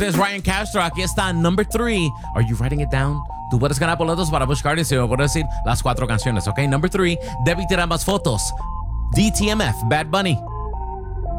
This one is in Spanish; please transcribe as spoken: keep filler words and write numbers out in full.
nombre es Ryan Castro. Aquí está number three. Are you writing it down? Tú puedes ganar boletos para Busch Gardens y yo puedo decir las cuatro canciones, ¿ok? Number three, debe tirar más fotos. D T M F, Bad Bunny.